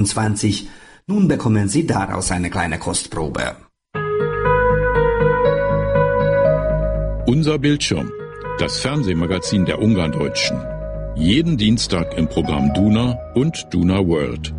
20. Nun bekommen Sie daraus eine kleine Kostprobe. Unser Bildschirm, das Fernsehmagazin der Ungarndeutschen. Jeden Dienstag im Programm Duna und Duna World.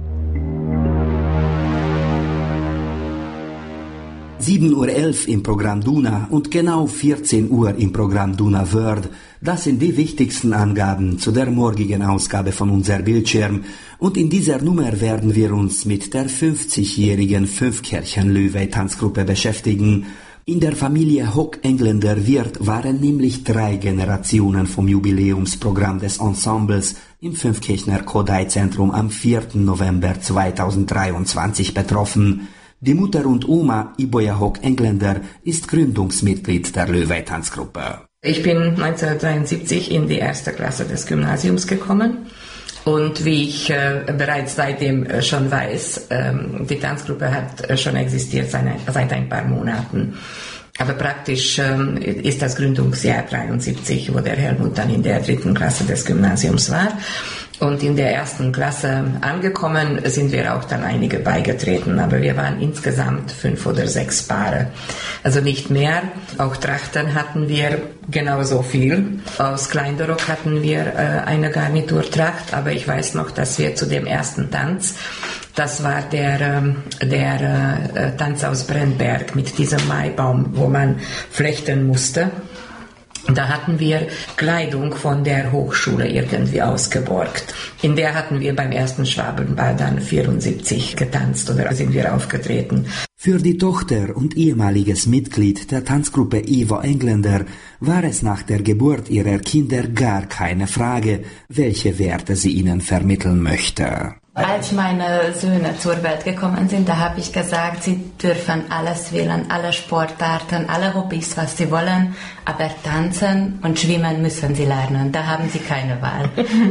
7:11 Uhr im Programm Duna und genau 14 Uhr im Programm Duna World. Das sind die wichtigsten Angaben zu der morgigen Ausgabe von Unser Bildschirm. Und in dieser Nummer werden wir uns mit der 50-jährigen Fünfkirchen-Löwe-Tanzgruppe beschäftigen. In der Familie Hock-Engländer-Wirth waren nämlich 3 Generationen vom Jubiläumsprogramm des Ensembles im Fünfkirchner Kodály-Zentrum am 4. November 2023 betroffen. Die Mutter und Oma Iboja Hock-Engländer ist Gründungsmitglied der Löwe-Tanzgruppe. Ich bin 1973 in die erste Klasse des Gymnasiums gekommen. Und wie ich bereits seitdem schon weiß, die Tanzgruppe hat schon existiert seit ein paar Monaten. Aber praktisch ist das Gründungsjahr 73, wo der Helmut dann in der 3. Klasse des Gymnasiums war. Und in der 1. Klasse angekommen sind wir auch dann einige beigetreten, aber wir waren insgesamt 5 oder 6 Paare. Also nicht mehr. Auch Trachten hatten wir genauso viel. Aus Kleinderock hatten wir eine Garniturtracht, aber ich weiß noch, dass wir zu dem ersten Tanz, das war der Tanz aus Brennberg mit diesem Maibaum, wo man flechten musste. Da hatten wir Kleidung von der Hochschule irgendwie ausgeborgt. In der hatten wir beim ersten Schwabenball dann 74 getanzt oder sind wir aufgetreten. Für die Tochter und ehemaliges Mitglied der Tanzgruppe Eva Engländer war es nach der Geburt ihrer Kinder gar keine Frage, welche Werte sie ihnen vermitteln möchte. Als meine Söhne zur Welt gekommen sind, da habe ich gesagt, sie dürfen alles wählen, alle Sportarten, alle Hobbys, was sie wollen, aber tanzen und schwimmen müssen sie lernen, da haben sie keine Wahl.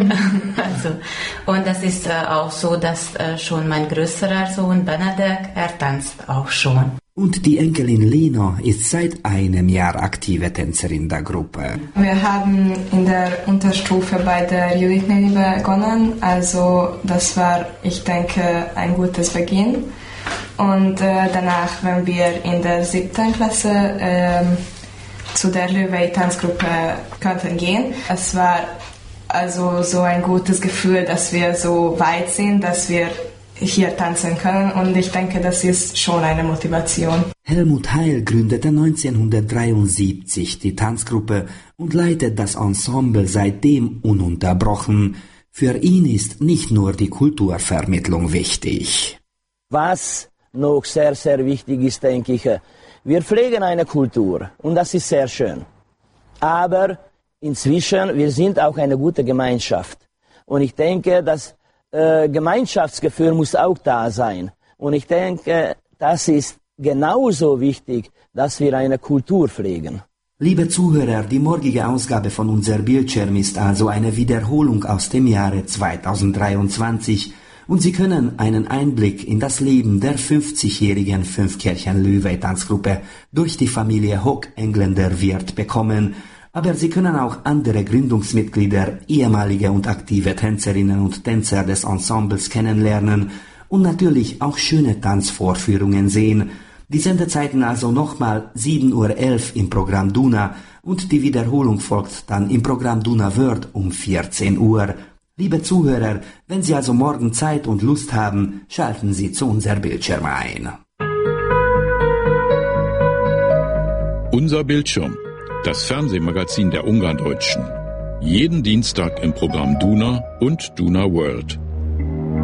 Und das ist auch so, dass schon mein größerer Sohn Benedek, er tanzt auch schon. Und die Enkelin Lena ist seit einem Jahr aktive Tänzerin der Gruppe. Wir haben in der Unterstufe bei der Judith Nelly begonnen, also das war, ich denke, ein gutes Beginn. Und danach, wenn wir in der 7. Klasse zu der Löwe-Tanzgruppe konnten gehen, es war also so ein gutes Gefühl, dass wir so weit sind, dass wir hier tanzen können, und ich denke, das ist schon eine Motivation. Helmut Heil gründete 1973 die Tanzgruppe und leitet das Ensemble seitdem ununterbrochen. Für ihn ist nicht nur die Kulturvermittlung wichtig. Was noch sehr, sehr wichtig ist, denke ich, wir pflegen eine Kultur und das ist sehr schön. Aber inzwischen, wir sind auch eine gute Gemeinschaft. Und ich denke, dass Gemeinschaftsgefühl muss auch da sein. Und ich denke, das ist genauso wichtig, dass wir eine Kultur pflegen. Liebe Zuhörer, die morgige Ausgabe von Unser Bildschirm ist also eine Wiederholung aus dem Jahre 2023 und Sie können einen Einblick in das Leben der 50-jährigen Fünfkirchen-Löwe-Tanzgruppe durch die Familie Hock-Engländer-Wirth bekommen. Aber Sie können auch andere Gründungsmitglieder, ehemalige und aktive Tänzerinnen und Tänzer des Ensembles kennenlernen und natürlich auch schöne Tanzvorführungen sehen. Die Sendezeiten also nochmal 7:11 Uhr im Programm Duna und die Wiederholung folgt dann im Programm Duna World um 14 Uhr. Liebe Zuhörer, wenn Sie also morgen Zeit und Lust haben, schalten Sie zu Unser Bildschirm ein. Unser Bildschirm, das Fernsehmagazin der Ungarndeutschen. Jeden Dienstag im Programm Duna und Duna World.